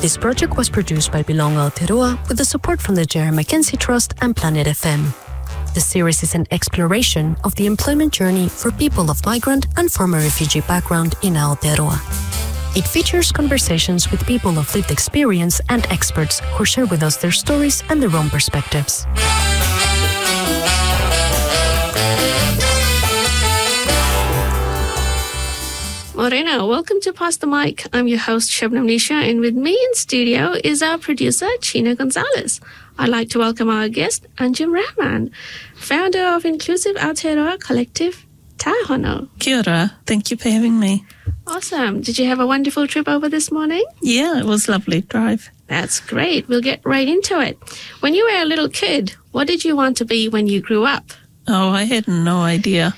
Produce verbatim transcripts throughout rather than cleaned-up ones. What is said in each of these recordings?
This project was produced by Belong Aotearoa with the support from the Jerry Mackenzie Trust and Planet F M. The series is an exploration of the employment journey for people of migrant and former refugee background in Aotearoa. It features conversations with people of lived experience and experts who share with us their stories and their own perspectives. Morena, welcome to Pass the Mic. I'm your host, Shabnam Nisha, and with me in studio is our producer, China Gonzalez. I'd like to welcome our guest, Anjum Rahman, founder of Inclusive Aotearoa Collective, Tahono. Kia ora. Thank you for having me. Awesome. Did you have a wonderful trip over this morning? Yeah, it was a lovely drive. That's great. We'll get right into it. When you were a little kid, what did you want to be when you grew up? Oh, I had no idea.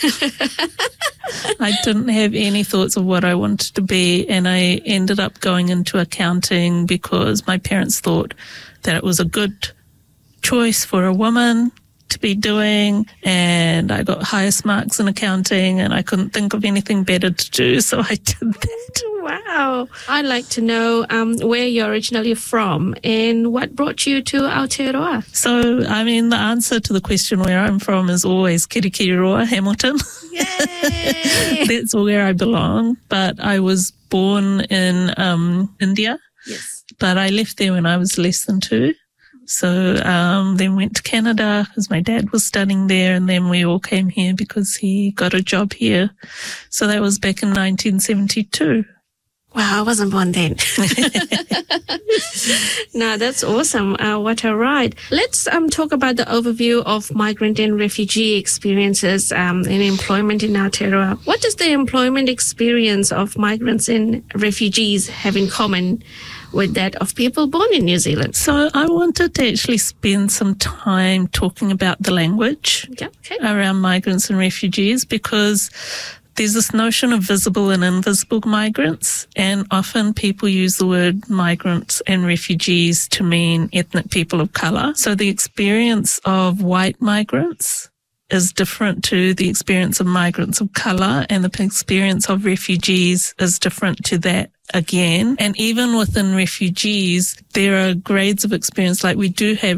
I didn't have any thoughts of what I wanted to be, and I ended up going into accounting because my parents thought that it was a good choice for a woman to be doing, and I got highest marks in accounting and I couldn't think of anything better to do, so I did that. Wow. I'd like to know um, where you're originally from and what brought you to Aotearoa. So, I mean, the answer to the question where I'm from is always Kirikiriroa, Hamilton. Yay! That's where I belong, but I was born in um, India. Yes. But I left there when I was less than two. So um, then went to Canada because my dad was studying there, and then we all came here because he got a job here. So that was back in nineteen seventy-two. Wow, I wasn't born then. No, that's awesome. Uh, what a ride. Let's um, talk about the overview of migrant and refugee experiences um, in employment in Aotearoa. What does the employment experience of migrants and refugees have in common with that of people born in New Zealand? So I wanted to actually spend some time talking about the language Yeah, okay. around migrants and refugees, because there's this notion of visible and invisible migrants, and often people use the word migrants and refugees to mean ethnic people of colour. So the experience of white migrants is different to the experience of migrants of colour, and the experience of refugees is different to that again. And even within refugees, there are grades of experience. Like we do have